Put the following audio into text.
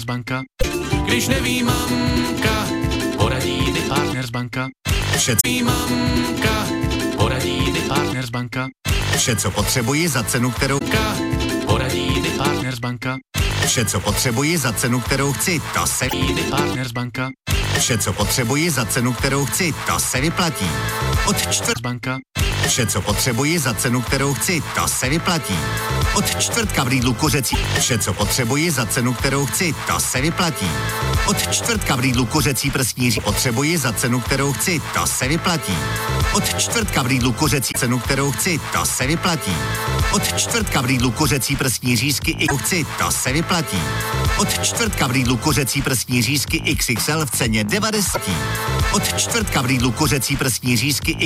Partners Banka. Když neví mamka, poradí mi Partners Banka. Vše, co mamka, poradí mi Partners Banka. Vše, co potřebuji za cenu, kterou... Poradí mi Partners Banka. Vše, co potřebuji za cenu, kterou chci, to se... Partners Banka. Vše, co potřebuji za cenu, kterou chci, to se vyplatí. Od Banka. Vše, co potřebuji za cenu, kterou chci, to se vyplatí. Od čtvrtka v Lidlu kuřecí. Vše, co potřebuji za cenu, kterou chci, to se vyplatí. Od čtvrtka v Lidlu kuřecí prsní řízky. Potřebuji za cenu, kterou chci, to se vyplatí. Od čtvrtka v Lidlu kuřecí cenu, kterou chci, to se vyplatí. Od čtvrtka v Lidlu kuřecí prsní řízky i chci, to se vyplatí. Od čtvrtka v Lidlu kuřecí prsní řízky XXL v ceně 90. Od čtvrtka v Lidlu kuřecí prsní řízky